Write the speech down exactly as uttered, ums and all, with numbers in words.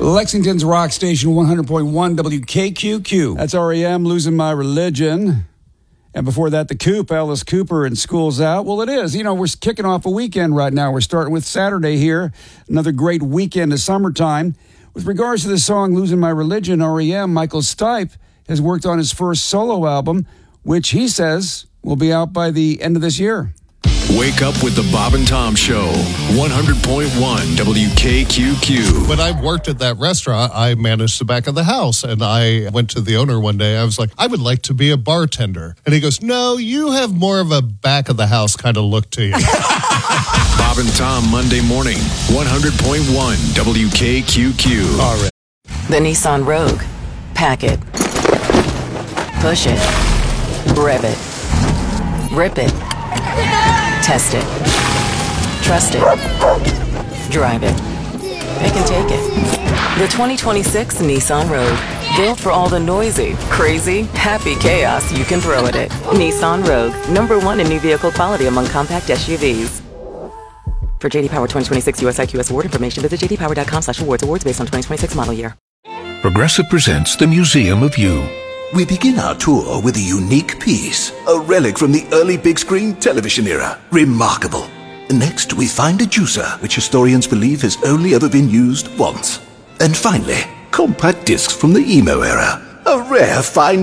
Lexington's rock station, one hundred point one W K Q Q. That's R E M, Losing My Religion. And before that, The Coop, Alice Cooper, and School's Out. Well, it is. You know, we're kicking off a weekend right now. We're starting with Saturday here. Another great weekend of summertime. With regards to the song Losing My Religion, R E M, Michael Stipe has worked on his first solo album, which he says will be out by the end of this year. Wake up with the Bob and Tom Show, one hundred point one W K Q Q. When I worked at that restaurant, I managed the back of the house, and I went to the owner one day. I was like, I would like to be a bartender. And he goes, no, you have more of a back of the house kind of look to you. Bob and Tom, Monday morning, one hundred point one W K Q Q. All right. The Nissan Rogue. Pack it. Push it. Rev it. Rip it. Test it. Trust it. Drive it. Pick and take it. The twenty twenty-six Nissan Rogue. Built for all the noisy, crazy, happy chaos you can throw at it. Nissan Rogue. Number one in new vehicle quality among compact S U Vs. For J D Power twenty twenty-six U S I Q S award information, visit j d power dot com slash awards. Awards based on twenty twenty-six model year. Progressive presents the Museum of You. We begin our tour with a unique piece, a relic from the early big screen television era. Remarkable. Next, we find a juicer, which historians believe has only ever been used once. And finally, compact discs from the emo era. A rare find